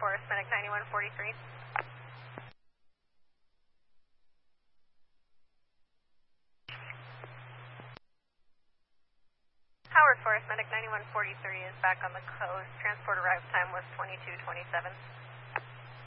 Forest Medic 9143. Howard Forest Medic 9143 is back on the coast. Transport arrival time was 22:27.